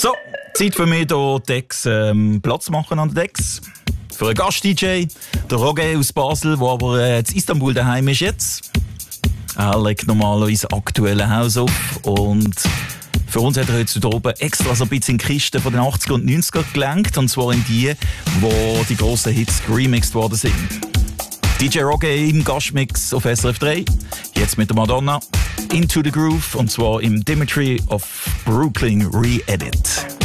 So, Zeit für mich, hier Dex Platz machen an der Dex. Für einen Gast-DJ, der Roger aus Basel, der aber in Istanbul daheim ist jetzt. Er legt normalerweise aktuelle Haus auf und für uns hat er heute hier oben extra so ein bisschen in die Kiste von den 80er und 90er gelenkt, und zwar in die, wo die grossen Hits remixed worden sind. DJ Roger im Gastmix auf SRF 3, jetzt mit der Madonna, Into the Groove, und zwar im Dimitri of Brooklyn Re-Edit.